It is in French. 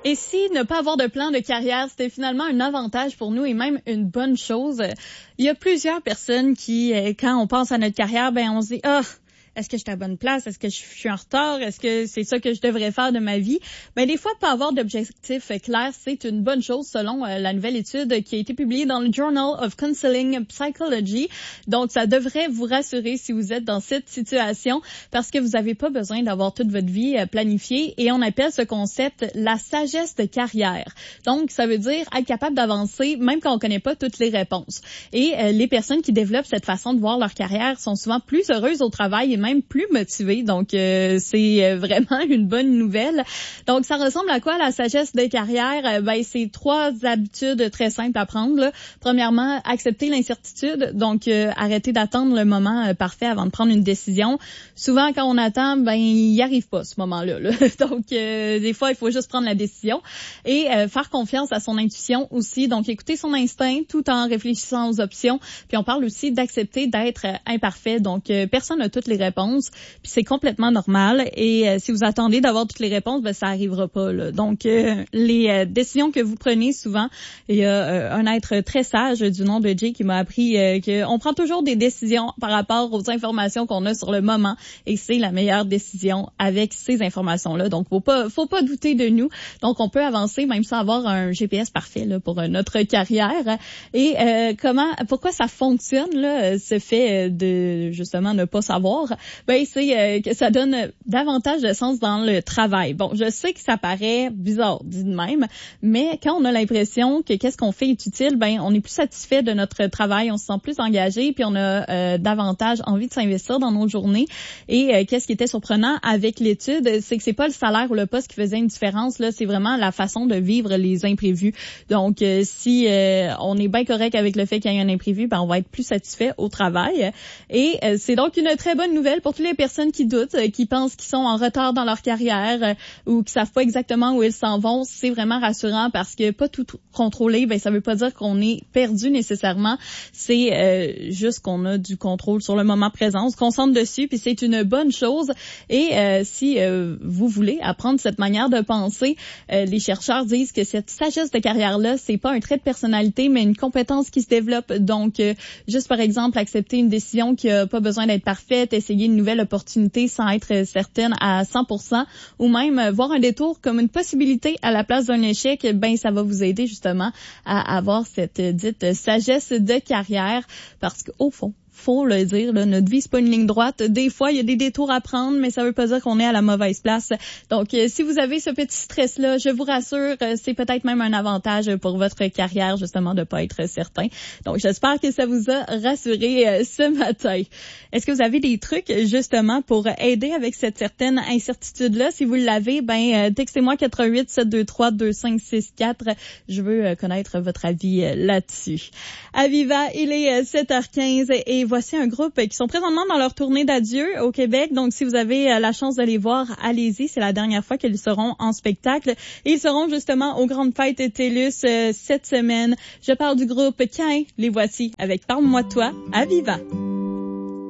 Et si ne pas avoir de plan de carrière, c'était finalement un avantage pour nous et même une bonne chose, il y a plusieurs personnes qui, quand on pense à notre carrière, on se dit « Ah, est-ce que je suis à la bonne place? Est-ce que je suis en retard? Est-ce que c'est ça que je devrais faire de ma vie? » Des fois, pas avoir d'objectif clair, c'est une bonne chose selon la nouvelle étude qui a été publiée dans le Journal of Counseling Psychology. Donc, ça devrait vous rassurer si vous êtes dans cette situation parce que vous n'avez pas besoin d'avoir toute votre vie planifiée et on appelle ce concept la sagesse de carrière. Donc, ça veut dire être capable d'avancer même quand on connaît pas toutes les réponses. Et les personnes qui développent cette façon de voir leur carrière sont souvent plus heureuses au travail et même plus motivées. Donc, c'est vraiment une bonne nouvelle. Donc, ça ressemble à quoi la sagesse de carrière? C'est 3 habitudes très simples à prendre, là. Premièrement, accepter l'incertitude. Donc, arrêter d'attendre le moment parfait avant de prendre une décision. Souvent, quand on attend, il n'y arrive pas ce moment-là. Là. Donc, des fois, il faut juste prendre la décision. Et faire confiance à son intuition aussi. Donc, écouter son instinct tout en réfléchissant aux options. Puis, on parle aussi d'accepter d'être imparfait. Donc, personne n'a toutes les réponses. Puis, c'est complètement normal. Et si vous attendez d'avoir toutes les réponses, ça arrivera pas. Là. Donc, les décisions que vous prenez souvent, il y a un être très sage du nom de Jay qui m'a appris qu'on prend toujours des décisions par rapport aux informations qu'on a sur le moment et c'est la meilleure décision avec ces informations-là. Donc, faut pas douter de nous. Donc, on peut avancer même sans avoir un GPS parfait là, pour notre carrière. Et pourquoi ça fonctionne, là, ce fait de justement ne pas savoir? C'est que ça donne davantage de sens dans le travail. Bon, je sais que ça paraît bizarre, dit de même, mais quand on a l'impression que qu'est-ce qu'on fait est utile, on est plus satisfait de notre travail, on se sent plus engagé, puis on a davantage envie de s'investir dans nos journées. Et qu'est-ce qui était surprenant avec l'étude, c'est que c'est pas le salaire ou le poste qui faisait une différence, là, c'est vraiment la façon de vivre les imprévus. Donc, si on est bien correct avec le fait qu'il y ait un imprévu, on va être plus satisfait au travail. Et c'est donc une très bonne nouvelle pour toutes les personnes qui doutent, qui pensent qu'ils sont en retard dans leur carrière ou qui savent pas exactement où ils s'en vont. C'est vraiment rassurant parce que pas tout contrôler, ça veut pas dire qu'on est perdu nécessairement. C'est juste qu'on a du contrôle sur le moment présent. On se concentre dessus, puis c'est une bonne chose. Et si vous voulez apprendre cette manière de penser, les chercheurs disent que cette sagesse de carrière-là, c'est pas un trait de personnalité, mais une compétence qui se développe. Donc, juste par exemple, accepter une décision qui a pas besoin d'être parfaite, essayer une nouvelle opportunité sans être certaine à 100%, ou même voir un détour comme une possibilité à la place d'un échec, ça va vous aider justement à avoir cette dite sagesse de carrière, parce qu'au fond, faut le dire, là, notre vie, c'est pas une ligne droite. Des fois, il y a des détours à prendre, mais ça veut pas dire qu'on est à la mauvaise place. Donc, si vous avez ce petit stress-là, je vous rassure, c'est peut-être même un avantage pour votre carrière, justement, de pas être certain. Donc, j'espère que ça vous a rassuré ce matin. Est-ce que vous avez des trucs, justement, pour aider avec cette certaine incertitude-là? Si vous l'avez, textez-moi 418-723-2564. Je veux connaître votre avis là-dessus. Aviva, il est 7h15 et voici un groupe qui sont présentement dans leur tournée d'adieu au Québec. Donc, si vous avez la chance de les voir, allez-y. C'est la dernière fois qu'ils seront en spectacle. Et ils seront justement aux Grandes Fêtes TELUS cette semaine. Je parle du groupe Cain. Les voici avec Parle-moi de toi, Aviva.